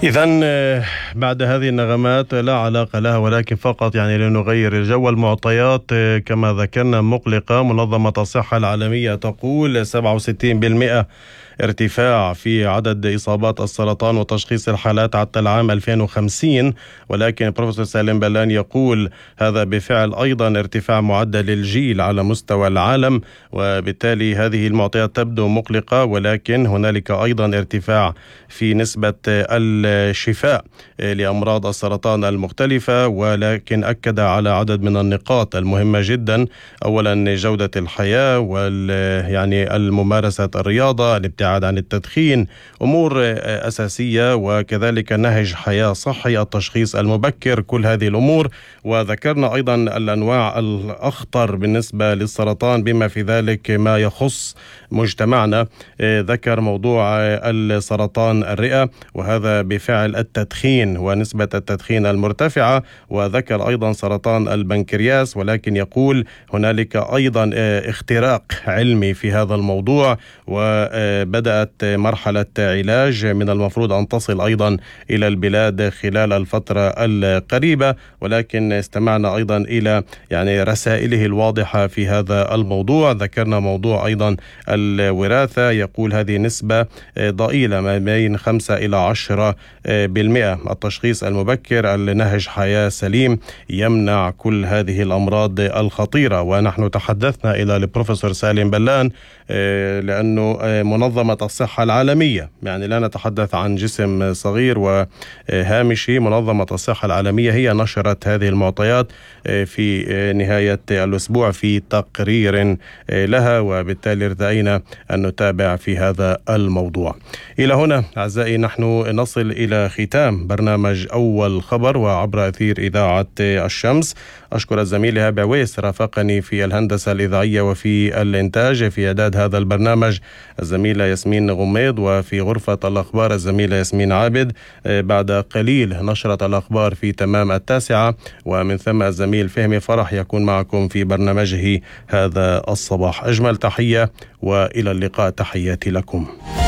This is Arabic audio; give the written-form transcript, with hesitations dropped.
إذن بعد هذه النغمات لا علاقة لها، ولكن فقط لنغير الجو. المعطيات كما ذكرنا مقلقة. منظمة الصحة العالمية تقول 67% ارتفاع في عدد إصابات السرطان وتشخيص الحالات حتى العام 2050، ولكن بروفيسور سالم بلان يقول هذا بفعل أيضا ارتفاع معدل الجيل على مستوى العالم، وبالتالي هذه المعطيات تبدو مقلقة، ولكن هنالك أيضا ارتفاع في نسبة الشفاء لأمراض السرطان المختلفة، ولكن أكد على عدد من النقاط المهمة جدا. أولا جودة الحياة الممارسة الرياضة، الابتعاد عن التدخين، أمور أساسية، وكذلك نهج حياة صحي، التشخيص المبكر، كل هذه الأمور. وذكرنا أيضا الأنواع الأخطر بالنسبة للسرطان بما في ذلك ما يخص مجتمعنا. ذكر موضوع السرطان الرئة، وهذا بفعل التدخين ونسبة التدخين المرتفعة، وذكر أيضا سرطان البنكرياس، ولكن يقول هنالك أيضا اختراق علمي في هذا الموضوع، وبدأت مرحلة علاج من المفروض أن تصل أيضا إلى البلاد خلال الفترة القريبة، ولكن استمعنا أيضا إلى رسائله الواضحة في هذا الموضوع. ذكرنا موضوع أيضا الوراثة، يقول هذه نسبة ضئيلة ما بين 5 إلى 10%. التشخيص المبكر، النهج حياة سليم يمنع كل هذه الأمراض الخطيرة. ونحن تحدثنا إلى البروفيسور سالم بلان لأنه منظمة الصحة العالمية، لا نتحدث عن جسم صغير وهامشي. منظمة الصحة العالمية هي نشرت هذه المعطيات في نهاية الأسبوع في تقرير لها، وبالتالي ارتأينا أن نتابع في هذا الموضوع. إلى هنا أعزائي نحن نصل إلى ختام برنامج أول خبر وعبر أثير إذاعة الشمس. أشكر الزميل هاب عويس رافقني في الهندسة الإذاعية وفي الإنتاج. في إعداد هذا البرنامج الزميلة ياسمين غميض، وفي غرفة الأخبار الزميلة ياسمين عابد. بعد قليل نشرة الأخبار في تمام 9، ومن ثم الزميل فهمي فرح يكون معكم في برنامجه هذا الصباح. أجمل تحية وإلى اللقاء، تحياتي لكم.